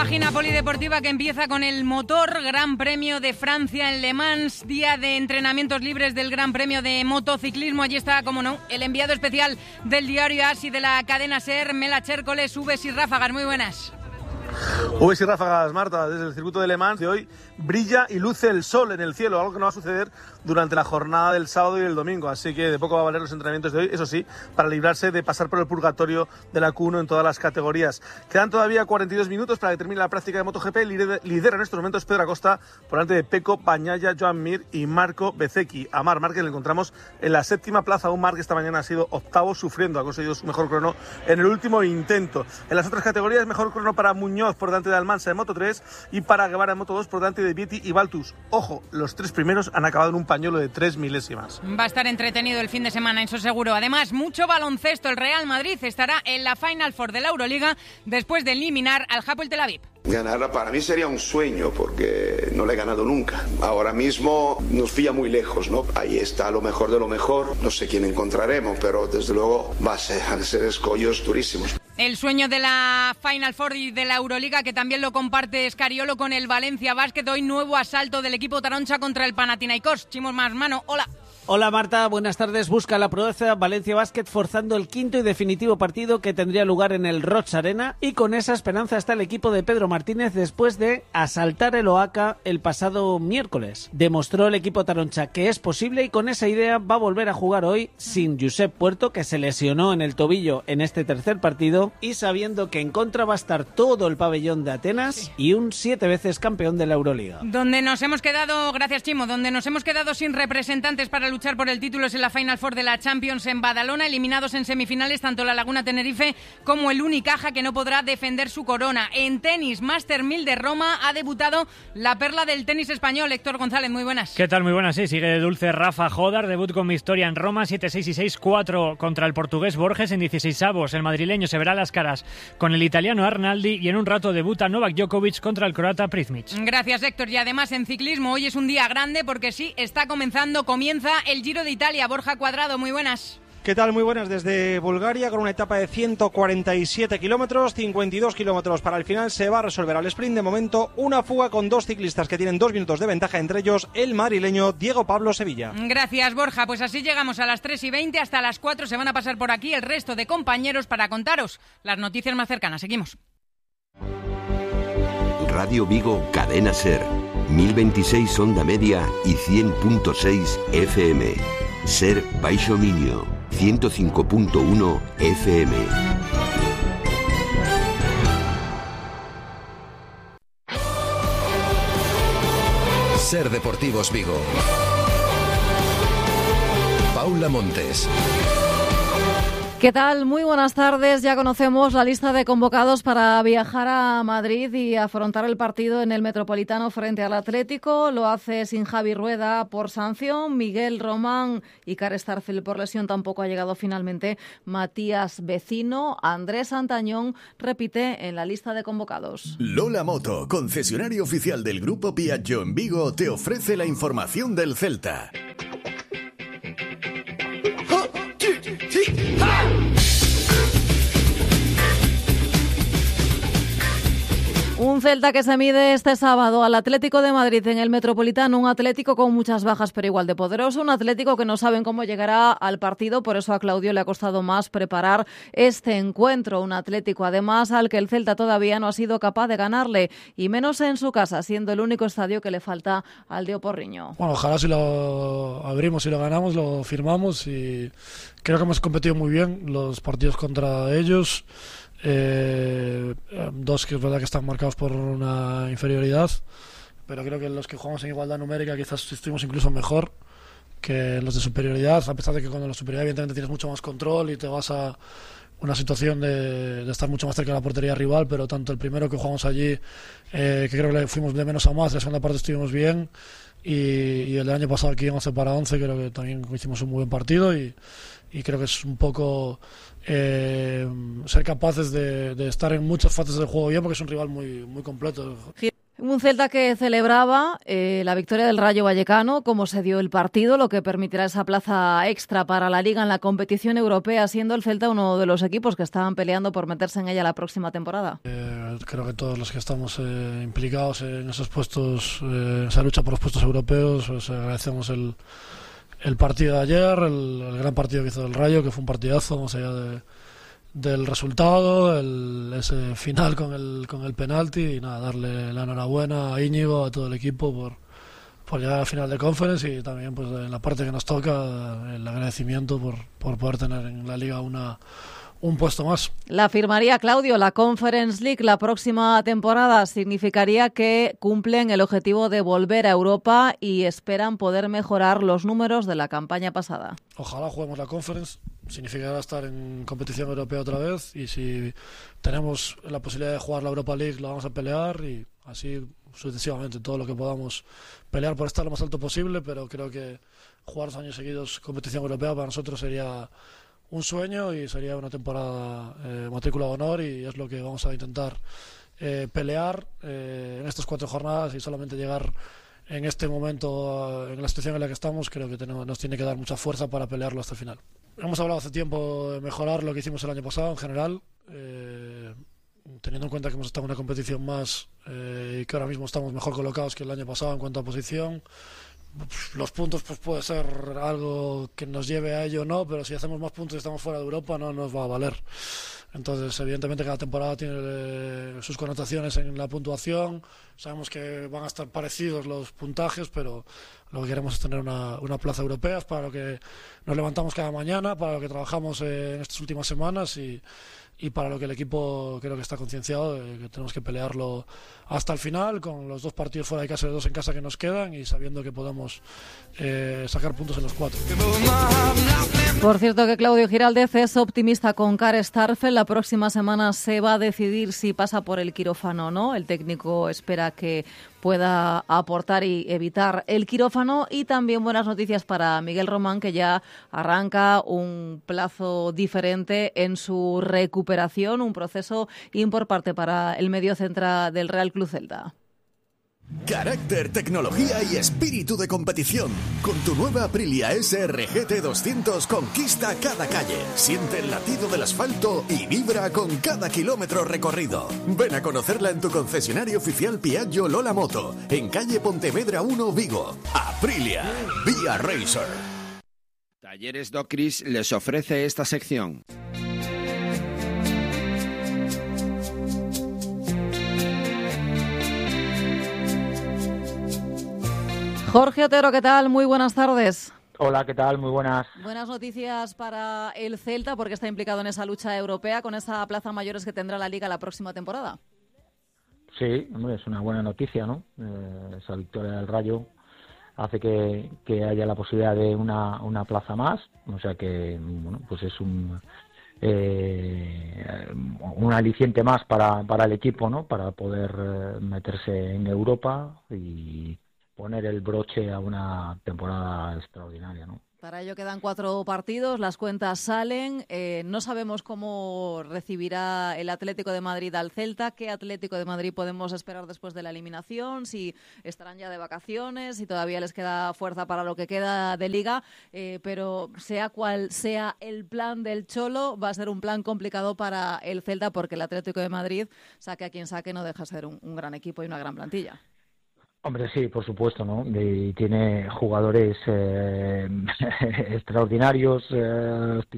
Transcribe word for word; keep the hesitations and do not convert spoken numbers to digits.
Página polideportiva que empieza con el motor Gran Premio de Francia en Le Mans, día de entrenamientos libres del Gran Premio de motociclismo. Allí está, como no, el enviado especial del diario A S y de la cadena SER, Mela Chércoles. Ubes y ráfagas, muy buenas. Ubes y ráfagas, Marta, desde el circuito de Le Mans de hoy brilla y luce el sol en el cielo, algo que no va a suceder durante la jornada del sábado y el domingo, así que de poco va a valer los entrenamientos de hoy, eso sí, para librarse de pasar por el purgatorio de la Q uno en todas las categorías. Quedan todavía cuarenta y dos minutos para que termine la práctica de MotoGP. Lidera en estos momentos Pedro Acosta por delante de Pecco Bagnaia, Joan Mir y Marco Bezzecchi. A Marc Márquez le encontramos en la séptima plaza, un Marc que esta mañana ha sido octavo sufriendo, ha conseguido su mejor crono en el último intento. En las otras categorías, mejor crono para Muñoz por delante de Almansa en Moto tres y para Guevara en Moto dos por delante de Vietti y Baltus. Ojo, los tres primeros han acabado en un pañuelo de tres milésimas. Va a estar entretenido el fin de semana, eso seguro. Además, mucho baloncesto. El Real Madrid estará en la Final Four de la Euroliga después de eliminar al Hapoel Tel Aviv. Ganarla para mí sería un sueño porque no la he ganado nunca. Ahora mismo nos pilla muy lejos, ¿no? Ahí está lo mejor de lo mejor. No sé quién encontraremos, pero desde luego va a ser, van a ser escollos durísimos. El sueño de la Final Four y de la Euroliga, que también lo comparte Scariolo con el Valencia Basket. Hoy nuevo asalto del equipo taroncha contra el Panathinaikos. Chimo Masmano, hola. Hola Marta, buenas tardes. Busca la proeza Valencia Basket forzando el quinto y definitivo partido que tendría lugar en el Roig Arena, y con esa esperanza está el equipo de Pedro Martínez después de asaltar el Oaca el pasado miércoles. Demostró el equipo taroncha que es posible y con esa idea va a volver a jugar hoy sin Josep Puerto, que se lesionó en el tobillo en este tercer partido, y sabiendo que en contra va a estar todo el pabellón de Atenas sí. y un siete veces campeón de la Euroliga. Donde nos hemos quedado, gracias Chimo, donde nos hemos quedado sin representantes para luchar por el título es en la Final Four de la Champions en Badalona, eliminados en semifinales tanto la Laguna Tenerife como el Unicaja, que no podrá defender su corona. En tenis, Master mil de Roma, ha debutado la perla del tenis español, Héctor González, muy buenas. ¿Qué tal? Muy buenas, sí, sigue de dulce Rafa Jodar, debut con victoria en Roma, siete seis y seis cuatro contra el portugués Borges en dieciseisavos. El madrileño se verá las caras con el italiano Arnaldi y en un rato debuta Novak Djokovic contra el croata Pricmic. Gracias, Héctor. Y además en ciclismo hoy es un día grande porque sí, está comenzando, comienza el Giro de Italia. Borja Cuadrado, muy buenas. ¿Qué tal? Muy buenas desde Bulgaria, con una etapa de ciento cuarenta y siete kilómetros, cincuenta y dos kilómetros para el final. Se va a resolver al sprint. De momento, una fuga con dos ciclistas que tienen dos minutos de ventaja, entre ellos el madrileño Diego Pablo Sevilla. Gracias, Borja. Pues así llegamos a las tres y veinte. Hasta las cuatro se van a pasar por aquí el resto de compañeros para contaros las noticias más cercanas. Seguimos. Radio Vigo, Cadena SER, mil veintiséis onda media y cien punto seis F M. SER Baixo Minio, ciento cinco punto uno F M. SER Deportivos Vigo. Paula Montes. ¿Qué tal? Muy buenas tardes. Ya conocemos la lista de convocados para viajar a Madrid y afrontar el partido en el Metropolitano frente al Atlético. Lo hace sin Javi Rueda por sanción. Miguel Román y Car Starfield por lesión tampoco ha llegado finalmente. Matías Vecino. Andrés Santañón repite en la lista de convocados. Lola Moto, concesionario oficial del Grupo Piaggio en Vigo, te ofrece la información del Celta. Un Celta que se mide este sábado al Atlético de Madrid en el Metropolitano, un Atlético con muchas bajas pero igual de poderoso, un Atlético que no saben cómo llegará al partido, por eso a Claudio le ha costado más preparar este encuentro, un Atlético además al que el Celta todavía no ha sido capaz de ganarle, y menos en su casa, siendo el único estadio que le falta al de Oporriño. Bueno, ojalá si lo abrimos y lo ganamos, lo firmamos, y creo que hemos competido muy bien los partidos contra ellos. Eh, dos que es verdad que están marcados por una inferioridad, pero creo que los que jugamos en igualdad numérica quizás estuvimos incluso mejor que los de superioridad, a pesar de que con la superioridad evidentemente tienes mucho más control y te vas a una situación de, de estar mucho más cerca de la portería rival, pero tanto el primero que jugamos allí, eh, que creo que fuimos de menos a más, la segunda parte estuvimos bien, y, y el del año pasado aquí en once para once creo que también hicimos un muy buen partido, y, y creo que es un poco eh, ser capaces de, de estar en muchas fases del juego bien, porque es un rival muy, muy completo. Un Celta que celebraba eh, la victoria del Rayo Vallecano, cómo se dio el partido, lo que permitirá esa plaza extra para la Liga en la competición europea, siendo el Celta uno de los equipos que estaban peleando por meterse en ella la próxima temporada. Eh, creo que todos los que estamos eh, implicados en esos puestos, eh, esa lucha por los puestos europeos, pues agradecemos el, el partido de ayer, el, el gran partido que hizo el Rayo, que fue un partidazo, más allá de del resultado, el, ese final con el con el penalti, y nada, darle la enhorabuena a Íñigo, a todo el equipo por, por llegar al final de Conference, y también pues en la parte que nos toca el agradecimiento por, por poder tener en la Liga una un puesto más. La firmaría Claudio, la Conference League la próxima temporada significaría que cumplen el objetivo de volver a Europa y esperan poder mejorar los números de la campaña pasada. Ojalá juguemos la Conference, significará estar en competición europea otra vez, y si tenemos la posibilidad de jugar la Europa League la vamos a pelear, y así sucesivamente, todo lo que podamos pelear por estar lo más alto posible, pero creo que jugar dos años seguidos competición europea para nosotros sería un sueño y sería una temporada eh, matrícula de honor, y es lo que vamos a intentar eh, pelear eh, en estas cuatro jornadas, y solamente llegar en este momento, en la situación en la que estamos, creo que tenemos, nos tiene que dar mucha fuerza para pelearlo hasta el final. Hemos hablado hace tiempo de mejorar lo que hicimos el año pasado en general, eh, teniendo en cuenta que hemos estado en una competición más eh, y que ahora mismo estamos mejor colocados que el año pasado en cuanto a posición. Los puntos pues puede ser algo que nos lleve a ello o no, pero si hacemos más puntos y estamos fuera de Europa no nos va a valer. Entonces, evidentemente cada temporada tiene eh, sus connotaciones en la puntuación. Sabemos que van a estar parecidos los puntajes, pero lo que queremos es tener una, una plaza europea, es para lo que nos levantamos cada mañana, para lo que trabajamos eh, en estas últimas semanas, y y para lo que el equipo creo que está concienciado de que tenemos que pelearlo hasta el final, con los dos partidos fuera de casa y los dos en casa que nos quedan, y sabiendo que podamos eh, sacar puntos en los cuatro. Por cierto que Claudio Giraldez es optimista con Kare Starfelt. La próxima semana se va a decidir si pasa por el quirófano o no. El técnico espera que pueda aportar y evitar el quirófano. Y también buenas noticias para Miguel Román, que ya arranca un plazo diferente en su recuperación, un proceso importante para el mediocentro del Real Club Celta. Carácter, tecnología y espíritu de competición. Con tu nueva Aprilia S R G T doscientos conquista cada calle. Siente el latido del asfalto y vibra con cada kilómetro recorrido. Ven a conocerla en tu concesionario oficial Piaggio Lola Moto, en calle Pontevedra uno, Vigo. Aprilia, Via Racer. Talleres Docris les ofrece esta sección. Jorge Otero, ¿qué tal? Muy buenas tardes. Hola, ¿qué tal? Muy buenas. Buenas noticias para el Celta, porque está implicado en esa lucha europea con esa plaza mayores que tendrá la Liga la próxima temporada. Sí, hombre, es una buena noticia, ¿no? Eh, esa victoria del Rayo hace que, que haya la posibilidad de una, una plaza más, o sea que, bueno, pues es un eh, un aliciente más para, para el equipo, ¿no? Para poder eh, meterse en Europa y poner el broche a una temporada extraordinaria, ¿no? Para ello quedan cuatro partidos, las cuentas salen, eh, no sabemos cómo recibirá el Atlético de Madrid al Celta, qué Atlético de Madrid podemos esperar después de la eliminación, si estarán ya de vacaciones, si todavía les queda fuerza para lo que queda de Liga, eh, pero sea cual sea el plan del Cholo, va a ser un plan complicado para el Celta, porque el Atlético de Madrid, saque a quien saque, no deja de ser un, un gran equipo y una gran plantilla. Hombre, sí, por supuesto, ¿no? Y tiene jugadores eh, extraordinarios, eh,